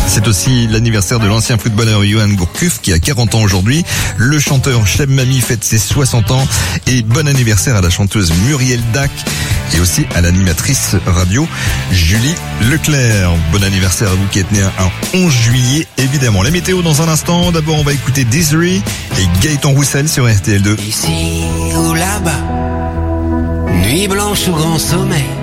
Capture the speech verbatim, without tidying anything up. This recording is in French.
C'est aussi l'anniversaire de l'ancien footballeur Johan Gourcuff qui a quarante ans aujourd'hui. Le chanteur Cheb Mami fête ses soixante ans. Et bon anniversaire à la chanteuse Muriel Dac et aussi à l'animatrice radio Julie Leclerc. Bon anniversaire à vous qui êtes nés un onze juillet, évidemment. La météo dans un instant. D'abord, on va écouter Desiree et Gaëtan Roussel sur R T L deux. Ici ou là-bas, nuit blanche ou grand sommet,